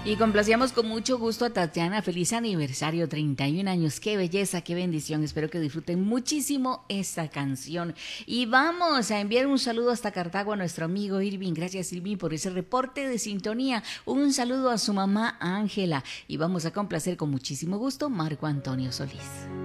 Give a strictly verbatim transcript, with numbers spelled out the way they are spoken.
Y complacíamos con mucho gusto a Tatiana. Feliz aniversario, treinta y un años. Qué belleza, qué bendición. Espero que disfruten muchísimo esta canción. Y vamos a enviar un saludo hasta Cartago a nuestro amigo Irving. Gracias, Irving, por ese reporte de sintonía. Un saludo a su mamá Ángela. Y vamos a complacer con muchísimo gusto Marco Antonio Solís.